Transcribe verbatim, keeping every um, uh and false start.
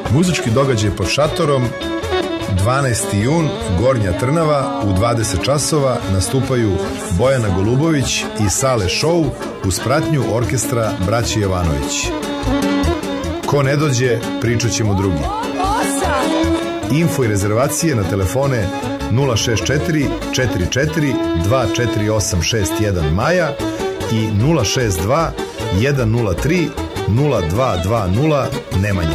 Muzički događaj pod šatorom dvanaesti jun, Gornja Trnava, u dvadeset časova nastupaju Bojana Golubović i Sale Show uz pratnju orkestra Braće Jovanović. Ko ne dođe, pričat ćemo drugi. Info i rezervacije na telefone nula šest četiri četiri četiri dva četiri osam šest jedan Maja i nula šest dva jedan nula tri nula dva dva nula Nemanja.